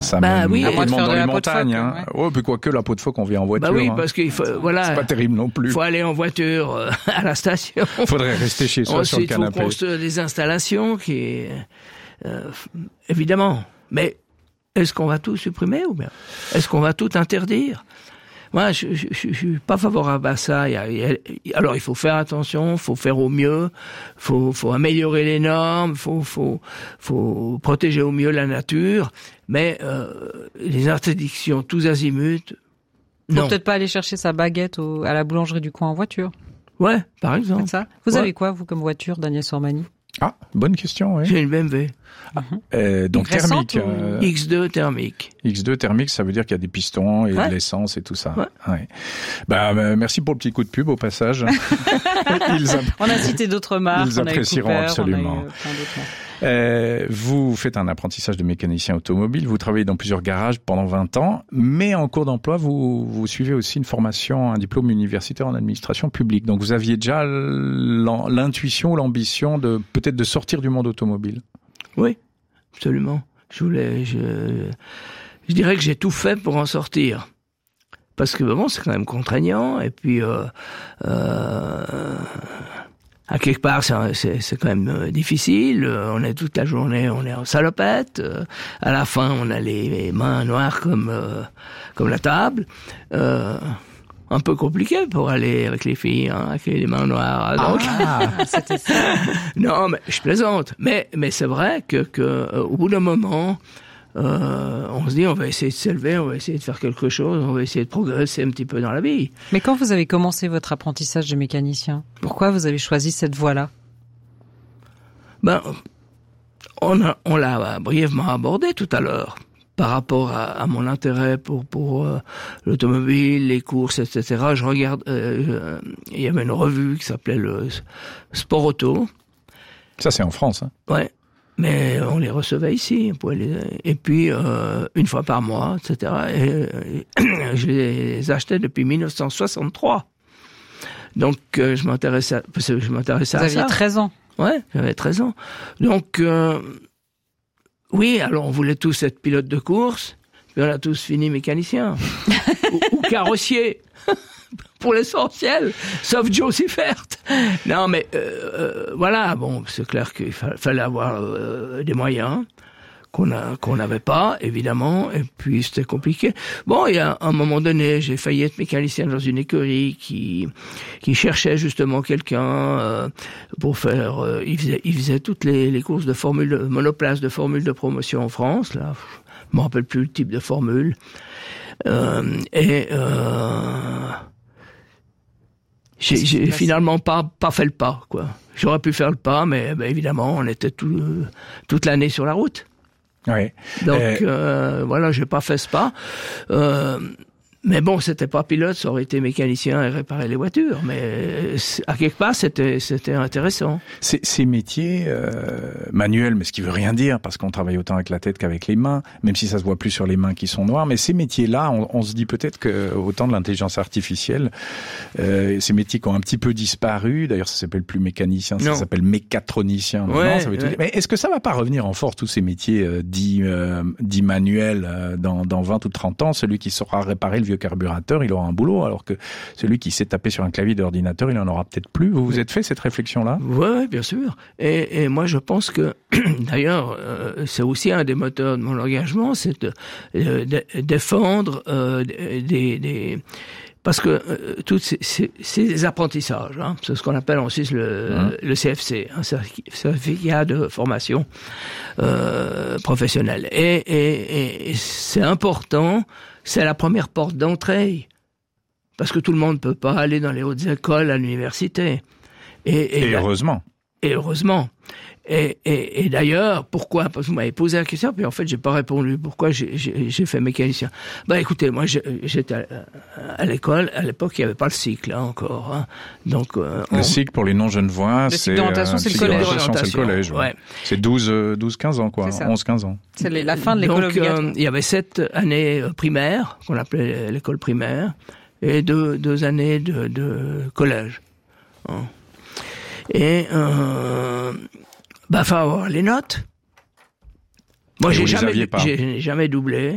Ça oui, dans les montagnes. Hein. Ouais. Puis quoique la peau de phoque, on vient en voiture. Oui, parce qu'il faut, c'est pas terrible non plus. Il faut aller en voiture à la station. Faudrait rester chez soi sur le canapé. Ensuite, il faut construire des installations évidemment. Mais est-ce qu'on va tout supprimer ou bien est-ce qu'on va tout interdire? Moi, je suis pas favorable à ça. Alors, il faut faire attention, faut faire au mieux, faut améliorer les normes, faut protéger au mieux la nature. Mais les interdictions tous azimuts, non. Faut peut-être pas aller chercher sa baguette à la boulangerie du coin en voiture. Ouais, par exemple. C'est ça. Vous avez quoi, vous, comme voiture, Daniel Sormani? Ah, bonne question, oui. J'ai une BMW. Donc thermique. X2 thermique. X2 thermique, ça veut dire qu'il y a des pistons et de l'essence et tout ça. Ouais. Merci pour le petit coup de pub au passage. On a cité d'autres marques. Ils apprécieront absolument. Vous faites un apprentissage de mécanicien automobile, vous travaillez dans plusieurs garages pendant 20 ans, mais en cours d'emploi, vous suivez aussi une formation, un diplôme universitaire en administration publique. Donc vous aviez déjà l'intuition, l'ambition peut-être de sortir du monde automobile. Oui, absolument. Je dirais que j'ai tout fait pour en sortir. Parce que bon, c'est quand même contraignant, et puis à quelque part, c'est quand même difficile. On est toute la journée, on est en salopette. À la fin, on a les mains noires comme la table. Un peu compliqué pour aller avec les filles, avec les mains noires. Donc. C'était ça. Non, mais je plaisante. Mais c'est vrai que au bout d'un moment, on se dit, on va essayer de s'élever, on va essayer de faire quelque chose, on va essayer de progresser un petit peu dans la vie. Mais quand vous avez commencé votre apprentissage de mécanicien, pourquoi vous avez choisi cette voie-là? On l'a brièvement abordé tout à l'heure. Par rapport à mon intérêt pour l'automobile, les courses, etc. Je regarde, il y avait une revue qui s'appelait le Sport Auto. Ça, c'est en France, hein? Ouais. Mais on les recevait ici. Et puis, une fois par mois, etc. Et je les achetais depuis 1963. Donc, je m'intéressais à ça. Vous aviez 13 ans? Ouais, j'avais 13 ans. Donc, oui, alors on voulait tous être pilote de course, puis on a tous fini mécanicien. ou carrossier, pour l'essentiel, sauf Joe Siffert. Non, mais voilà, bon, c'est clair qu'il fallait avoir des moyens qu'on n'avait pas, évidemment, et puis c'était compliqué. Bon, il y a un moment donné, j'ai failli être mécanicien dans une écurie qui cherchait justement quelqu'un pour faire. Il faisait toutes les courses de monoplace de formule de promotion en France. Là, je me rappelle plus le type de formule. J'ai finalement pas fait le pas, quoi. J'aurais pu faire le pas, mais évidemment, on était toute l'année sur la route. Ouais. Donc voilà, j'ai pas fait ce pas. Mais bon, c'était pas pilote, ça aurait été mécanicien et réparer les voitures. Mais à quelque part, c'était intéressant. Ces métiers manuels, mais ce qui veut rien dire, parce qu'on travaille autant avec la tête qu'avec les mains, même si ça se voit plus sur les mains qui sont noires. Mais ces métiers-là, on se dit peut-être que au temps de l'intelligence artificielle, ces métiers qui ont un petit peu disparu. D'ailleurs, ça s'appelle plus mécanicien, ça s'appelle mécatronicien. Ouais, ça veut tout dire. Mais est-ce que ça va pas revenir en force tous ces métiers dits manuels dans 20 ou 30 ans? Celui qui saura réparer le vieux carburateur, il aura un boulot, alors que celui qui s'est tapé sur un clavier d'ordinateur, il en aura peut-être plus. Vous vous êtes fait cette réflexion-là? Oui, bien sûr. Et moi, je pense que, d'ailleurs, c'est aussi un des moteurs de mon engagement, c'est de défendre parce que tous ces apprentissages, hein, c'est ce qu'on appelle en Suisse le CFC, un certificat de formation professionnelle. Et c'est important, c'est la première porte d'entrée, parce que tout le monde ne peut pas aller dans les hautes écoles à l'université. Et heureusement. Et heureusement. Et d'ailleurs, pourquoi? Parce que vous m'avez posé la question, puis en fait, j'ai pas répondu. Pourquoi j'ai fait mécanicien? Écoutez, moi, j'étais à l'école. À l'époque, il n'y avait pas le cycle, hein, encore. Hein. Donc, le cycle, pour les non-genevois, c'est d'orientation, c'est le collège. C'est le collège, ouais. C'est 12-15 ans, quoi. 11-15 ans. C'est la fin de l'école obligatoire. Il y avait 7 années primaires, qu'on appelait l'école primaire, et 2 années de collège. Hein. Et faut avoir les notes. Moi, j'ai jamais doublé.